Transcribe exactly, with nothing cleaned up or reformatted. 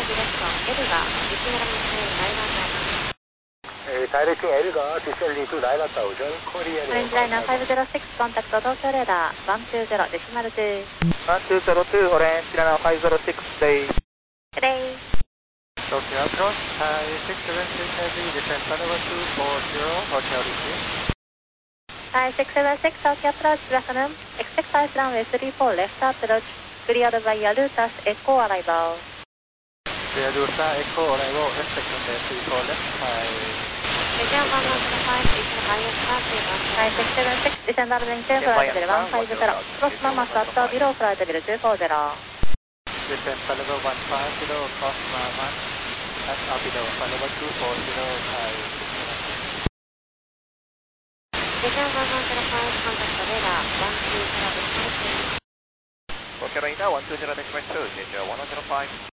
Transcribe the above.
L がえー、Direction Lが descending to nine at thousand, Korea Orange Liner five zero six, contact 東京レーダー one two zero, decimal two. one two zero two, Orange Liner five zero six, stay. Today. Tokyo approach, Thai six seven six heavy, descend runway two four zero, hotel receive. Thai six seven six, Tokyo approach, good afternoon. Expect Thai runway three four, left approach, cleared by Yalutas Echo arrival. Yalutas Echo arrival, expect runway three four, left Thai. Region one one zero five, reaching highest altitude. Thai six seven six, descend runway two, flight level one five zero. Cross Mamas at below flight level two four zero. Descend level one five zero, cross Mamas at below flight level two four zero, Thai. Region one one zero five, contact radar one two zero, decimal two. Tokyo Radar one two zero, decimal two, Region one one zero five.